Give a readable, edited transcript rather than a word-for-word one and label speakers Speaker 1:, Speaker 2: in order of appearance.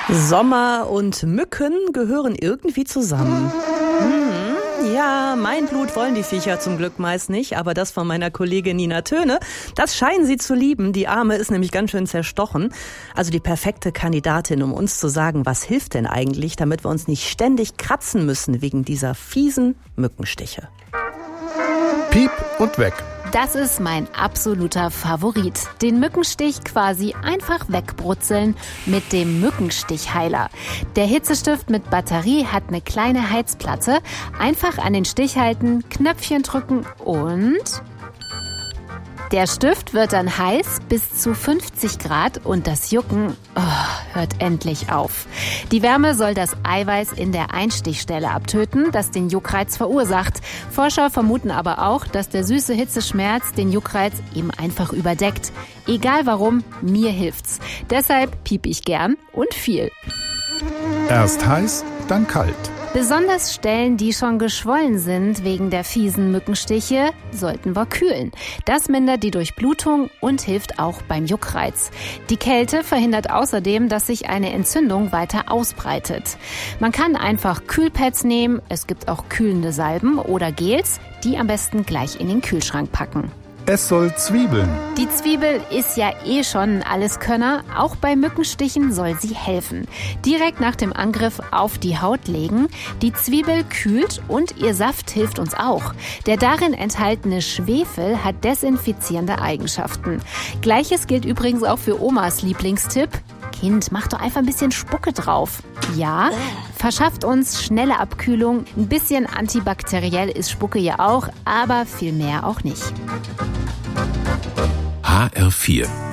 Speaker 1: Sommer und Mücken gehören irgendwie zusammen. Ja, mein Blut wollen die Viecher zum Glück meist nicht, aber das von meiner Kollegin Nina Töne, das scheinen sie zu lieben. Die Arme ist nämlich ganz schön zerstochen. Also die perfekte Kandidatin, um uns zu sagen, was hilft denn eigentlich, damit wir uns nicht ständig kratzen müssen wegen dieser fiesen Mückenstiche.
Speaker 2: Piep und weg.
Speaker 3: Das ist mein absoluter Favorit. Den Mückenstich quasi einfach wegbrutzeln mit dem Mückenstichheiler. Der Hitzestift mit Batterie hat eine kleine Heizplatte. Einfach an den Stich halten, Knöpfchen drücken und... Der Stift wird dann heiß bis zu 50 Grad und das Jucken hört endlich auf. Die Wärme soll das Eiweiß in der Einstichstelle abtöten, das den Juckreiz verursacht. Forscher vermuten aber auch, dass der süße Hitzeschmerz den Juckreiz eben einfach überdeckt. Egal warum, mir hilft's. Deshalb piep ich gern und viel.
Speaker 2: Erst heiß, dann kalt.
Speaker 3: Besonders Stellen, die schon geschwollen sind wegen der fiesen Mückenstiche, sollten wir kühlen. Das mindert die Durchblutung und hilft auch beim Juckreiz. Die Kälte verhindert außerdem, dass sich eine Entzündung weiter ausbreitet. Man kann einfach Kühlpads nehmen, es gibt auch kühlende Salben oder Gels, die am besten gleich in den Kühlschrank packen.
Speaker 2: Es soll zwiebeln.
Speaker 3: Die Zwiebel ist ja schon ein Alleskönner. Auch bei Mückenstichen soll sie helfen. Direkt nach dem Angriff auf die Haut legen. Die Zwiebel kühlt und ihr Saft hilft uns auch. Der darin enthaltene Schwefel hat desinfizierende Eigenschaften. Gleiches gilt übrigens auch für Omas Lieblingstipp. Kind, mach doch einfach ein bisschen Spucke drauf. Ja, verschafft uns schnelle Abkühlung. Ein bisschen antibakteriell ist Spucke ja auch, aber viel mehr auch nicht.
Speaker 4: HR4